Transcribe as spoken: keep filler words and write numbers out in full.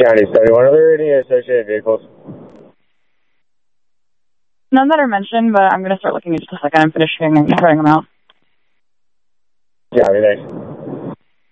County seventy-one, are there any associated vehicles? None that are mentioned, but I'm going to start looking in just a second. I'm finishing and writing them out. Yeah, thanks.